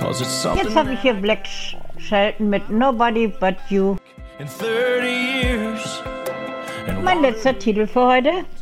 Was it something Jetzt habe ich hier Black Shelton mit Nobody But You. in 30 years? And Mein letzter Titel für heute.